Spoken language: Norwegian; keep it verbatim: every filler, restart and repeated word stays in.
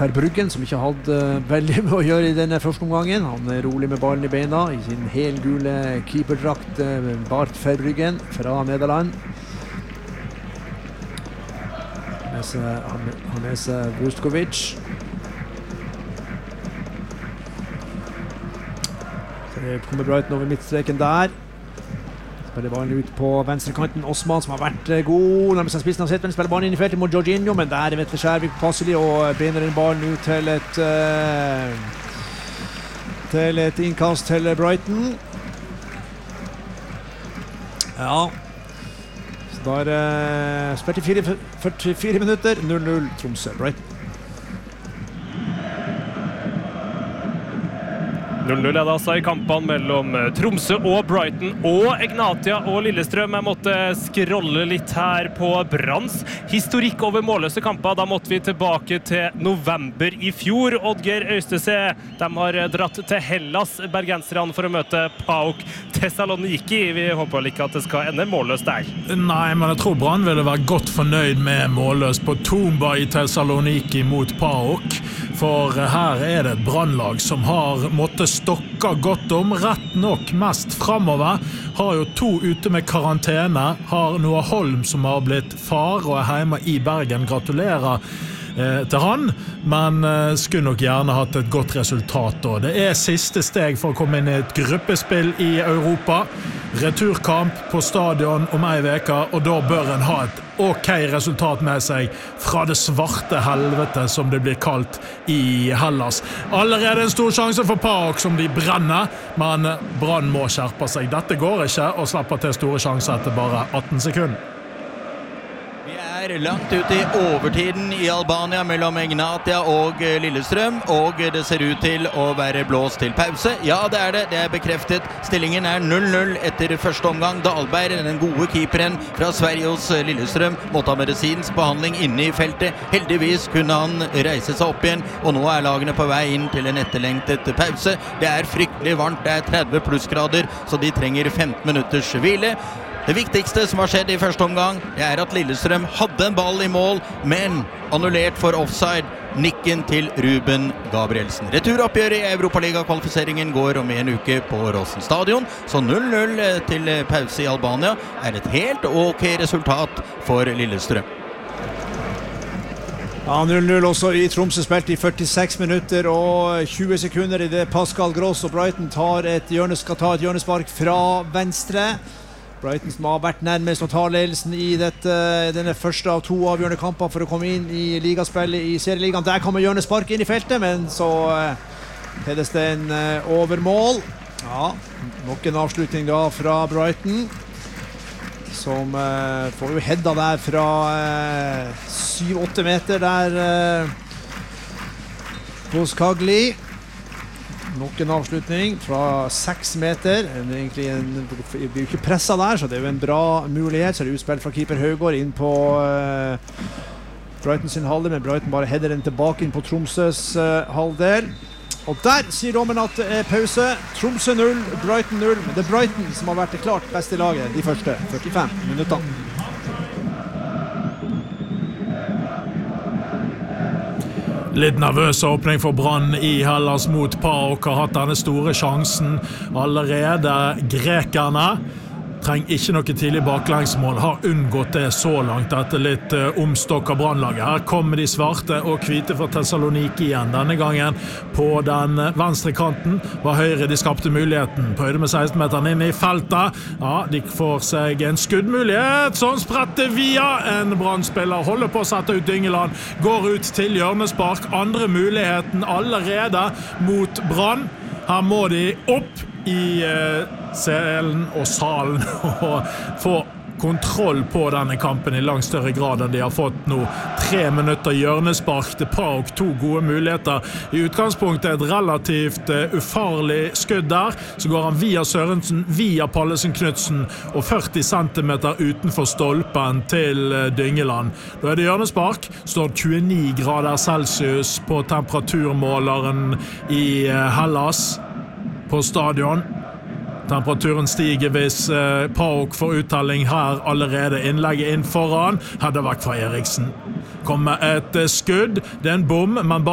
Verbruggen, som ikke hadde veldig med å gjøre i denne første omgangen. Han er rolig med ballen i beina i sin helgule keeperdrakt, Bart Verbruggen fra Nederland. Han med seg Vuskovic. Så kommer Brighton over midtstreken der. Spiller ballen ut på venstrekanten. Osman, som har vært god når han spissen av sett, men spiller ballen inn i feltet mot Jorginho, men der er Vetle Skjærvik passelig og bener den ballen ut til et uh, til et innkast til Brighton. Ja, så da er uh, spilt i førtifire minutter, null null Tromsø Brighton. null null er det altså i kampene mellom Tromsø og Brighton og Egnatia og Lillestrøm. Jeg måtte scrolle litt her på Branns historikk over målløse kamper. Da måtte vi tilbake til november i fjor. Oddgeir Øystese, de har dratt til Hellas, bergenserne, for å møte PAOK Thessaloniki. Vi håper ikke at det skal ende målløst der. Nei, men jeg tror Brann ville være godt fornøyd med målløst på Tomba i Thessaloniki mot PAOK. For her er det et brannlag som har måttet stokke godt om, rett nok mest fremover. Har jo to ute med karantene, har Noah Holm som har blitt far og er hjemme i Bergen. Gratulerer eh, til han, men eh, skulle nok gjerne hatt et godt resultat da. Det er siste steg for å komme inn i et gruppespill i Europa. Returkamp på stadion om ei veke, og da bør en ha et ok resultat med seg fra det svarte helvete som det blir kalt i Hellas. Allerede en stor sjanse for PAOK som de brenner, men Brann må skjerpe seg. Dette går ikke og slipper til store sjanser etter bare atten sekunder. Vi er langt ut i overtiden i Albania mellom Egnatia og Lillestrøm, og det ser ut til å være blåst til pause. Ja, det er det. Det er bekreftet. Stillingen er null null etter første omgang. Dahlberg, den gode keeperen fra Sverige hos Lillestrøm, måtte ha medisinsk behandling inne i feltet. Heldigvis kunne han reise seg opp igjen, og nå er lagene på vei inn til en etterlengtet pause. Det er fryktelig varmt. Det er tretti plussgrader, så de trenger femten minutters hvile. Det viktigste som har skjedd i første omgang, det er at Lillestrøm hadde en ball i mål, men annullert for offside. Nikken til Ruben Gabrielsen. Returoppgjøret i Europaliga-kvalifiseringen går om en uke på Rosen stadion, så null null til pause i Albania er et helt ok resultat for Lillestrøm. Ja, null null også i Tromsø, spilt i førtiseks minutter og tjue sekunder i det Pascal Gross og Brighton tar et hjørnes, skal ta et hjørnespark fra venstre. Brighton som har vært nærmest å ta ledelsen i dette, denne første av to avgjørende kamper for å komme inn i ligaspillet i serieligaen. Der kommer hjørnespark inn i feltet, men så hedes det en overmål. Ja, nok en avslutning da fra Brighton, som uh, får jo hedda der fra syv åtte meter der uh, hos Kagli. Nok en avslutning fra seks meter. Det er egentlig en, det blir jo ikke presset der, så det er jo en bra mulighet. Så er det utspilt fra keeper Høgård inn på uh, Brighton sin halvdel, men Brighton bare header den tilbake inn på Tromsøs uh, halvdel. Og der sier dommen at det er pause. Tromsø null, Brighton null. Men det er Brighton som har vært det klart beste laget de første førtifem minuttene. Litt nervøs åpning for Brann i Hellas mot PAOK, har hatt denne store sjansen allerede. Grekerne trenger ikke noe tidlig baklengsmål, har unngått det så langt etter litt uh, omstokk av Brannlaget. Her kommer de svarte og hvite fra Thessaloniki igjen. Denne gangen på den venstre kanten var høyre de skapte muligheten. På høyde med seksten meteren inn i feltet. Ja, de får seg en skuddmulighet. Sånn spretter via en Brannspiller. Holder på å sette ut Dyngeland. Går ut til hjørnespark. Andre muligheten allerede mot Brann. Her må de opp i uh, selen og salen og få kontroll på denne kampen i langt større grad enn de har fått nå. Tre minutter hjørnespark til PAOK, to gode muligheter. I utgangspunktet et relativt uh, ufarlig skudd der, så går han via Sørensen, via Pallesen Knudsen og førti centimeter utenfor stolpen til uh, Dyngeland. Da er det hjørnespark, står tjueni grader Celsius på temperaturmåleren i uh, Hellas på stadion. Temperaturen stiger hvis eh, PAOK får uttelling her allerede. Innlegget inn foran, hadde vært fra Eriksen. Kommer et eh, skudd, det er en bom, men bare